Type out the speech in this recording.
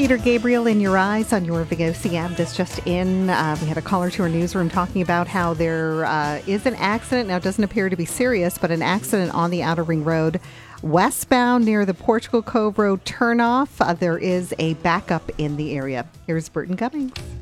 Peter Gabriel in Your Eyes on your Vigosi app. This just in. We had a caller to our newsroom talking about how there is an accident. Now, it doesn't appear to be serious, but an accident on the Outer Ring Road westbound near the Portugal Cove Road turnoff. There is a backup in the area. Here's Burton Cummings.